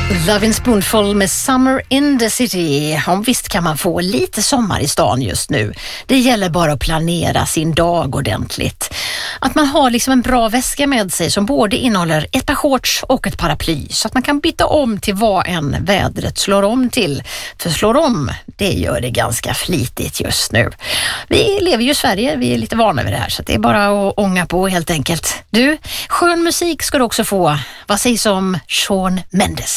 Lovin' Spoonful med Summer in the City. Om visst kan man få lite sommar i stan just nu. Det gäller bara att planera sin dag ordentligt. Att man har liksom en bra väska med sig som både innehåller ett par shorts och ett paraply. Så att man kan byta om till vad än vädret slår om till. För slår om, det gör det ganska flitigt just nu. Vi lever ju i Sverige, vi är lite vana vid det här. Så det är bara att ånga på helt enkelt. Du, skön musik ska du också få. Vad sägs om Shawn Mendes?